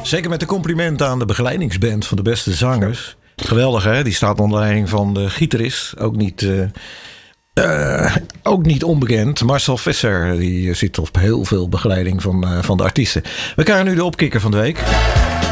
Zeker met de complimenten aan de begeleidingsband van de beste zangers. Geweldig, hè? Die staat onder leiding van de gitarist. Ook niet onbekend. Marcel Visser. Die zit op heel veel begeleiding van de artiesten. We krijgen nu de opkikker van de week.